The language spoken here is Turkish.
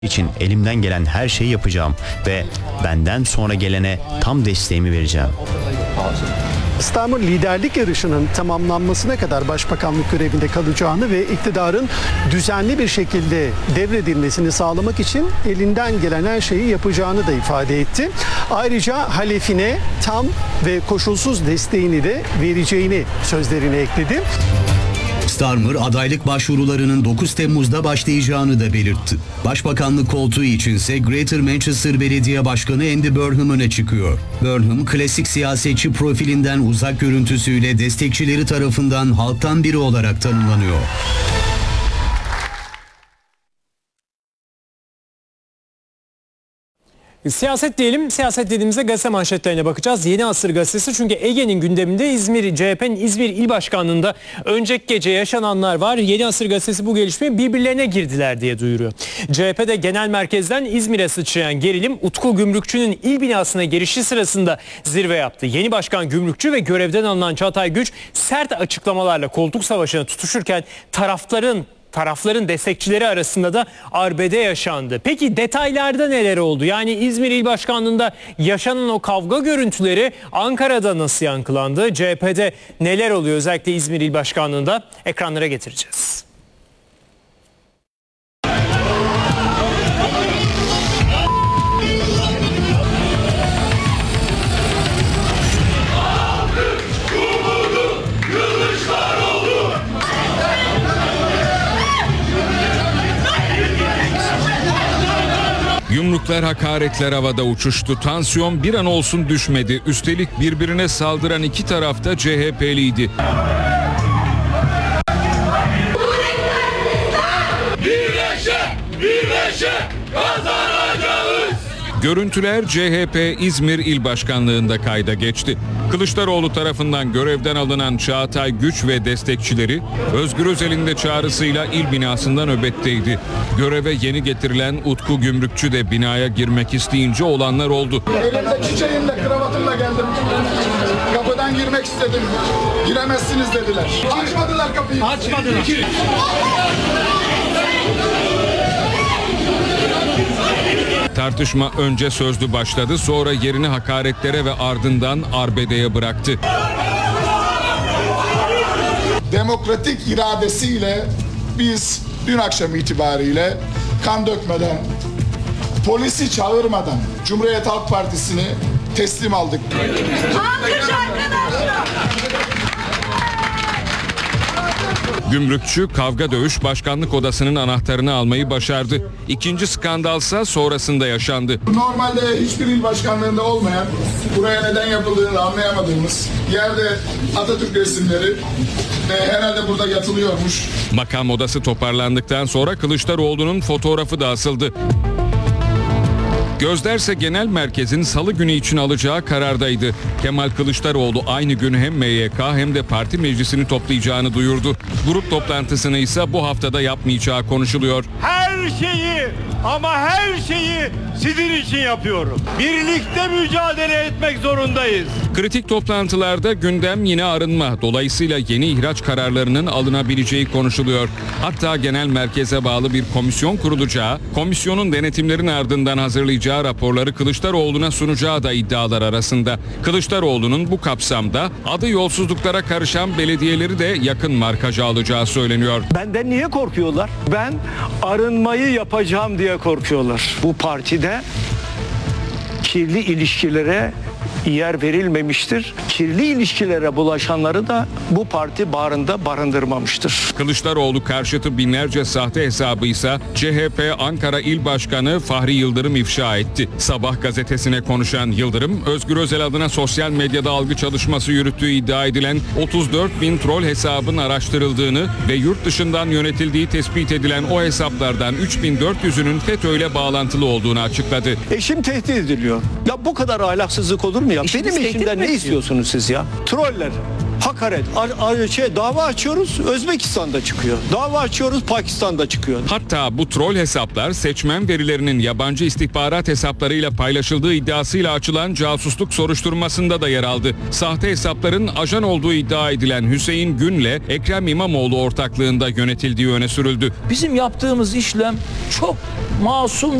için elimden gelen her şeyi yapacağım ve benden sonra gelene tam desteğimi vereceğim. Starmer liderlik yarışının tamamlanmasına kadar başbakanlık görevinde kalacağını ve iktidarın düzenli bir şekilde devredilmesini sağlamak için elinden gelen her şeyi yapacağını da ifade etti. Ayrıca halefine tam ve koşulsuz desteğini de vereceğini sözlerine ekledi. Starmer adaylık başvurularının 9 Temmuz'da başlayacağını da belirtti. Başbakanlık koltuğu içinse Greater Manchester Belediye Başkanı Andy Burnham öne çıkıyor. Burnham klasik siyasetçi profilinden uzak görüntüsüyle destekçileri tarafından halktan biri olarak tanımlanıyor. Siyaset diyelim. Siyaset dediğimizde gazete manşetlerine bakacağız. Yeni Asır gazetesi, çünkü Ege'nin gündeminde CHP'nin İzmir İl Başkanlığı'nda önceki gece yaşananlar var. Yeni Asır gazetesi bu gelişmeyi birbirlerine girdiler diye duyuruyor. CHP'de genel merkezden İzmir'e sıçrayan gerilim Utku Gümrükçü'nün il binasına girişi sırasında zirve yaptı. Yeni başkan Gümrükçü ve görevden alınan Çağatay Güç sert açıklamalarla koltuk savaşına tutuşurken tarafların destekçileri arasında da arbede yaşandı. Peki detaylarda neler oldu? Yani İzmir İl Başkanlığı'nda yaşanan o kavga görüntüleri Ankara'da nasıl yankılandı? CHP'de neler oluyor özellikle İzmir İl Başkanlığı'nda? Ekranlara getireceğiz. Yumruklar, hakaretler havada uçuştu. Tansiyon bir an olsun düşmedi. Üstelik birbirine saldıran iki taraf da CHP'liydi. Birleşe kazanacağız. Görüntüler CHP İzmir İl Başkanlığı'nda kayda geçti. Kılıçdaroğlu tarafından görevden alınan Çağatay Güç ve destekçileri Özgür Özel'in de çağrısıyla il binasında nöbetteydi. Göreve yeni getirilen Utku Gümrükçü de binaya girmek isteyince olanlar oldu. Elimde çiçeğimle, kravatımla geldim. Kapıdan girmek istedim. Giremezsiniz dediler. Açmadılar kapıyı. Açmadılar. Tartışma önce sözlü başladı, sonra yerini hakaretlere ve ardından arbedeye bıraktı. Demokratik iradesiyle biz dün akşam itibariyle kan dökmeden, polisi çağırmadan Cumhuriyet Halk Partisi'ni teslim aldık. Alkış arkadaşlar. Gümrükçü kavga dövüş başkanlık odasının anahtarını almayı başardı. İkinci skandalsa sonrasında yaşandı. Normalde hiçbir il başkanlığında olmayan, buraya neden yapıldığını anlayamadığımız yerde Atatürk resimleri herhalde burada yatılıyormuş. Makam odası toparlandıktan sonra Kılıçdaroğlu'nun fotoğrafı da asıldı. Gözlerse genel merkezin salı günü için alacağı karardaydı. Kemal Kılıçdaroğlu aynı gün hem MYK hem de parti meclisini toplayacağını duyurdu. Grup toplantısını ise bu haftada yapmayacağı konuşuluyor. Her şeyi ama her şeyi sizin için yapıyorum. Birlikte mücadele etmek zorundayız. Kritik toplantılarda gündem yine arınma. Dolayısıyla yeni ihraç kararlarının alınabileceği konuşuluyor. Hatta genel merkeze bağlı bir komisyon kurulacağı, komisyonun denetimlerin ardından hazırlayacağı raporları Kılıçdaroğlu'na sunacağı da iddialar arasında. Kılıçdaroğlu'nun bu kapsamda adı yolsuzluklara karışan belediyeleri de yakın markaja alacağı söyleniyor. Benden niye korkuyorlar? Ben arınmayı yapacağım diye korkuyorlar. Bu partide kirli ilişkilere yer verilmemiştir. Kirli ilişkilere bulaşanları da bu parti bağrında barındırmamıştır. Kılıçdaroğlu karşıtı binlerce sahte hesabıysa CHP Ankara İl Başkanı Fahri Yıldırım ifşa etti. Sabah gazetesine konuşan Yıldırım, Özgür Özel adına sosyal medyada algı çalışması yürüttüğü iddia edilen 34 bin troll hesabın araştırıldığını ve yurt dışından yönetildiği tespit edilen o hesaplardan 3400'ünün FETÖ'yle bağlantılı olduğunu açıkladı. Eşim tehdit ediliyor. Ya bu kadar ahlaksızlık olur mu ya? Benim eşimden ne istiyorsunuz siz ya? Troller. hakaret. Dava açıyoruz, Özbekistan'da çıkıyor. Dava açıyoruz, Pakistan'da çıkıyor. Hatta bu troll hesaplar seçmen verilerinin yabancı istihbarat hesaplarıyla paylaşıldığı iddiasıyla açılan casusluk soruşturmasında da yer aldı. Sahte hesapların ajan olduğu iddia edilen Hüseyin Gün'le Ekrem İmamoğlu ortaklığında yönetildiği öne sürüldü. Bizim yaptığımız işlem çok masum